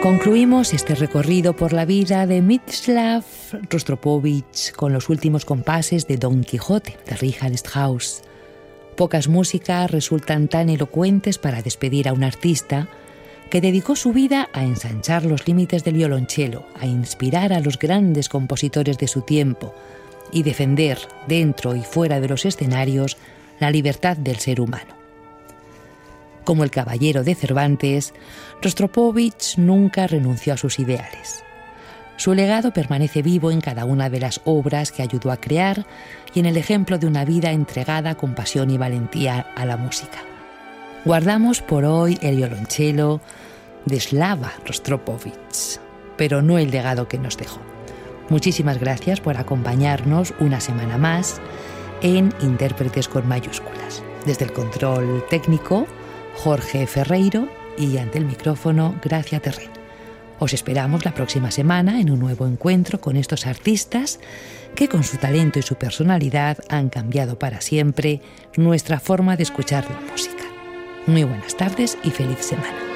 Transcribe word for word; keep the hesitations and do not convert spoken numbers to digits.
Concluimos este recorrido por la vida de Mieczysław Rostropovich con los últimos compases de Don Quijote de Richard Strauss. Pocas músicas resultan tan elocuentes para despedir a un artista que dedicó su vida a ensanchar los límites del violonchelo, a inspirar a los grandes compositores de su tiempo y defender, dentro y fuera de los escenarios, la libertad del ser humano. Como el caballero de Cervantes, Rostropovich nunca renunció a sus ideales. Su legado permanece vivo en cada una de las obras que ayudó a crear y en el ejemplo de una vida entregada con pasión y valentía a la música. Guardamos por hoy el violonchelo de Slava Rostropovich, pero no el legado que nos dejó. Muchísimas gracias por acompañarnos una semana más en Intérpretes con mayúsculas. Desde el control técnico, Jorge Ferreiro, y ante el micrófono, Gracia Terren. Os esperamos la próxima semana en un nuevo encuentro con estos artistas que con su talento y su personalidad han cambiado para siempre nuestra forma de escuchar la música. Muy buenas tardes y feliz semana.